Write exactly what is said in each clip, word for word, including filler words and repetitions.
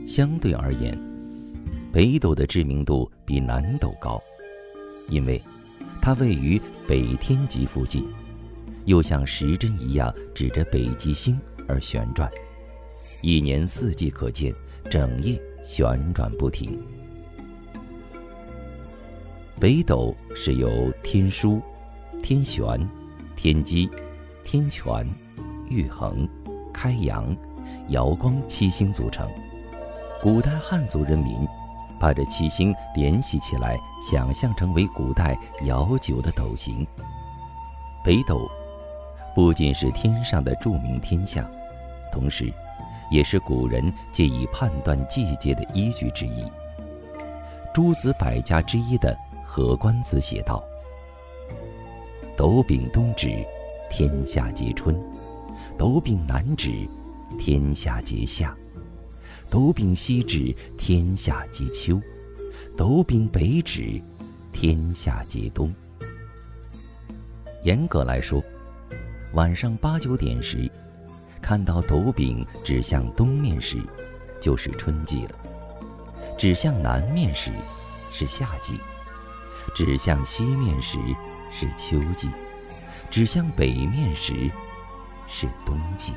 相对而言，北斗的知名度比南斗高，因为它位于北天极附近，又像时针一样指着北极星而旋转，一年四季可见，整夜旋转不停。北斗是由天枢、天璇、天机、天权、玉衡、开阳、瑶光七星组成。古代汉族人民把这七星联系起来，想象成为古代遥久的斗形。北斗不仅是天上的著名天象，同时也是古人借以判断季节的依据之一。诸子百家之一的何官子写道：斗柄东指，天下皆春；斗柄南指，天下皆夏；斗柄西指，天下皆秋；斗柄北指，天下皆冬。严格来说，晚上八九点时，看到斗柄指向东面时，就是春季了；指向南面时，是夏季；指向西面时，是秋季；指向北面时，是冬季。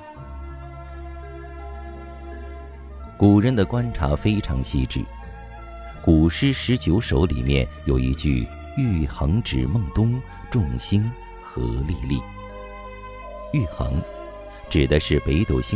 古人的观察非常细致，古诗十九首里面有一句“玉衡指孟冬，众星何历历”。玉衡指的是北斗星